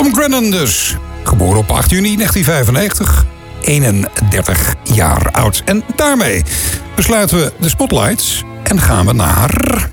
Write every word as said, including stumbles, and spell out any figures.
Tom Grennan dus. Geboren op acht juni negentien vijfennegentig. eenendertig jaar oud. En daarmee besluiten we de spotlights en gaan we naar